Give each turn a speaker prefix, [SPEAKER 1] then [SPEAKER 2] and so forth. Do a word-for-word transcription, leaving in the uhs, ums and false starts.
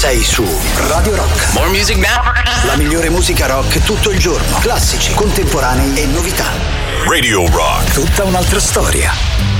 [SPEAKER 1] sei su Radio Rock.
[SPEAKER 2] More music now.
[SPEAKER 1] La migliore musica rock tutto il giorno. Classici, contemporanei e novità.
[SPEAKER 3] Radio Rock.
[SPEAKER 1] Tutta un'altra storia.